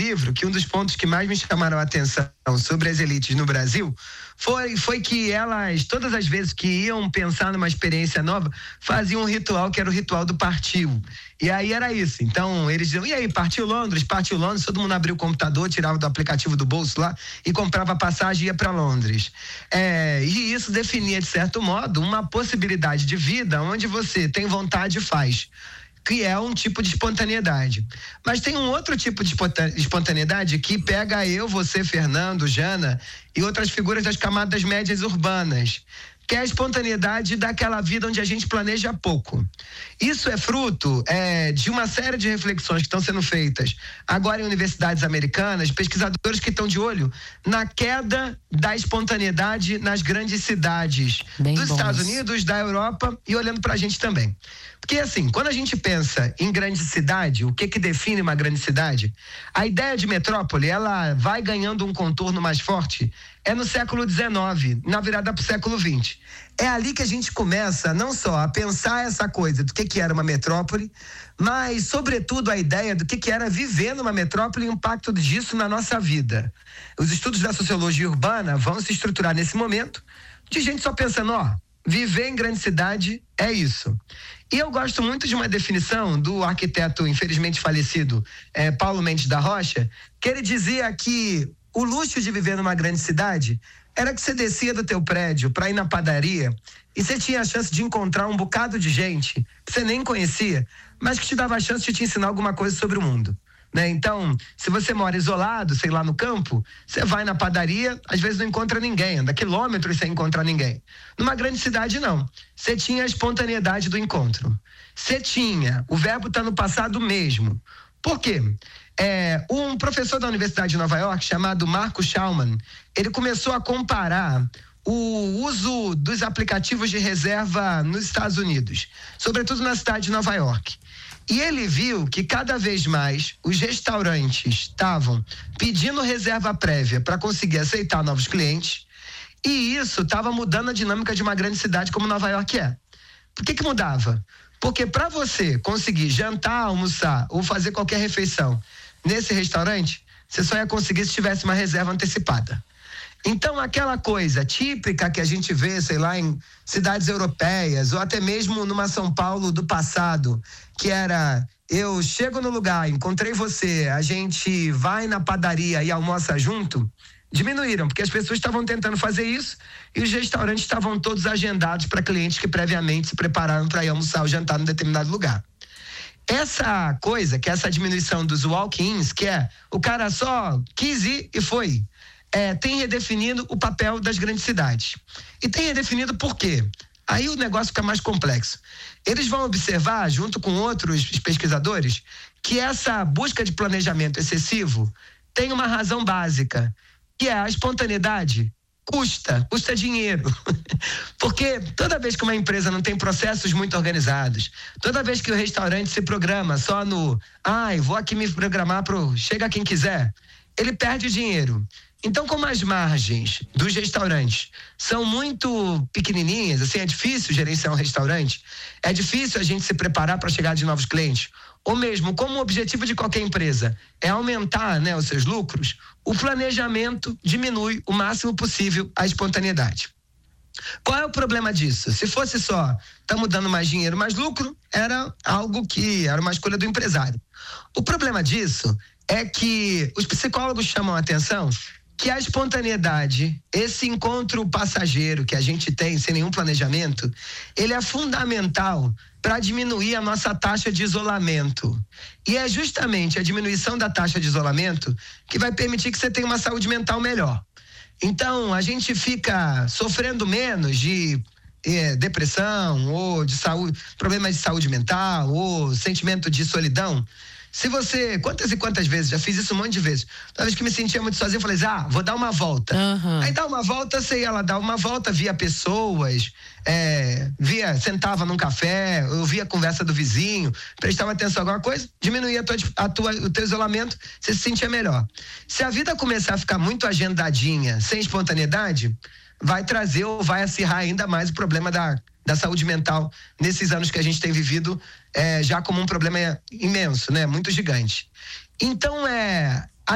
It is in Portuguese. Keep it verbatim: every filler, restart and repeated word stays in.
livro que um dos pontos que mais me chamaram a atenção sobre as elites no Brasil foi, foi que elas, todas as vezes que iam pensar numa experiência nova, faziam um ritual que era o ritual do partiu. E aí era isso. Então, eles diziam, e aí, partiu Londres? Partiu Londres, todo mundo abriu o computador, tirava do aplicativo do bolso lá e comprava passagem e ia para Londres. É, e isso definia, de certo modo, uma possibilidade de vida onde você tem vontade e faz, que é um tipo de espontaneidade. Mas tem um outro tipo de espontaneidade que pega eu, você, Fernando, Jana e outras figuras das camadas médias urbanas, que é a espontaneidade daquela vida onde a gente planeja pouco. Isso é fruto é, de uma série de reflexões que estão sendo feitas agora em universidades americanas, pesquisadores que estão de olho na queda da espontaneidade nas grandes cidades Bem dos bons. Estados Unidos, da Europa e olhando pra gente também. Porque assim, quando a gente pensa em grande cidade, o que que define uma grande cidade? A ideia de metrópole, ela vai ganhando um contorno mais forte é no século dezenove, na virada pro século vinte. É ali que a gente começa não só a pensar essa coisa do que que era uma metrópole, mas sobretudo a ideia do que que era viver numa metrópole e o impacto disso na nossa vida. Os estudos da sociologia urbana vão se estruturar nesse momento de gente só pensando, ó, viver em grande cidade é isso. E eu gosto muito de uma definição do arquiteto infelizmente falecido eh, Paulo Mendes da Rocha, que ele dizia que o luxo de viver numa grande cidade era que você descia do teu prédio para ir na padaria e você tinha a chance de encontrar um bocado de gente que você nem conhecia, mas que te dava a chance de te ensinar alguma coisa sobre o mundo. Né? Então, se você mora isolado, sei lá, no campo, você vai na padaria, às vezes não encontra ninguém, anda quilômetros sem encontrar ninguém. Numa grande cidade, não. Você tinha a espontaneidade do encontro. Você tinha, o verbo está no passado mesmo. Por quê? É, um professor da Universidade de Nova York, chamado Marco Schaumann, ele começou a comparar o uso dos aplicativos de reserva nos Estados Unidos, sobretudo na cidade de Nova York. E ele viu que cada vez mais os restaurantes estavam pedindo reserva prévia para conseguir aceitar novos clientes, e isso estava mudando a dinâmica de uma grande cidade como Nova York é. Por que que mudava? Porque para você conseguir jantar, almoçar ou fazer qualquer refeição nesse restaurante, você só ia conseguir se tivesse uma reserva antecipada. Então, aquela coisa típica que a gente vê, sei lá, em cidades europeias, ou até mesmo numa São Paulo do passado, que era, eu chego no lugar, encontrei você, a gente vai na padaria e almoça junto, diminuíram, porque as pessoas estavam tentando fazer isso e os restaurantes estavam todos agendados para clientes que previamente se prepararam para ir almoçar ou jantar num determinado lugar. Essa coisa, que é essa diminuição dos walk-ins, que é o cara só quis ir e foi, é, tem redefinido o papel das grandes cidades. E tem redefinido por quê? Aí o negócio fica mais complexo. Eles vão observar, junto com outros pesquisadores, que essa busca de planejamento excessivo tem uma razão básica, que é a espontaneidade. Custa, custa dinheiro. Porque toda vez que uma empresa não tem processos muito organizados, toda vez que o restaurante se programa só no, ai, vou aqui me programar pro chega quem quiser, ele perde dinheiro. Então, como as margens dos restaurantes são muito pequenininhas, assim, é difícil gerenciar um restaurante, é difícil a gente se preparar para a chegada de novos clientes, ou mesmo, como o objetivo de qualquer empresa é aumentar, né, os seus lucros, o planejamento diminui o máximo possível a espontaneidade. Qual é o problema disso? Se fosse só, estamos dando mais dinheiro, mais lucro, era algo que era uma escolha do empresário. O problema disso é que os psicólogos chamam a atenção que a espontaneidade, esse encontro passageiro que a gente tem sem nenhum planejamento, ele é fundamental para diminuir a nossa taxa de isolamento. E é justamente a diminuição da taxa de isolamento que vai permitir que você tenha uma saúde mental melhor. Então, a gente fica sofrendo menos de eh, depressão ou de saúde, problemas de saúde mental ou sentimento de solidão. Se você, quantas e quantas vezes, já fiz isso um monte de vezes, toda vez que me sentia muito sozinho, eu falei, ah, vou dar uma volta. Uhum. Aí dá uma volta, você ia lá dar uma volta, via pessoas, é, via, sentava num café, eu via a conversa do vizinho, prestava atenção a alguma coisa, diminuía a tua, a tua, o teu isolamento, você se sentia melhor. Se a vida começar a ficar muito agendadinha, sem espontaneidade, vai trazer ou vai acirrar ainda mais o problema da, da saúde mental nesses anos que a gente tem vivido, é, já como um problema imenso, né? Muito gigante. Então, é,